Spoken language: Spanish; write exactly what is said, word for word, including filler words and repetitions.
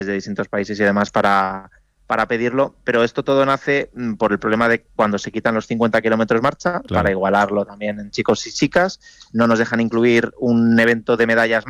de distintos países y demás para, para pedirlo, pero esto todo nace por el problema de cuando se quitan los cincuenta kilómetros marcha, claro, para igualarlo también en chicos y chicas, no nos dejan incluir un evento de medallas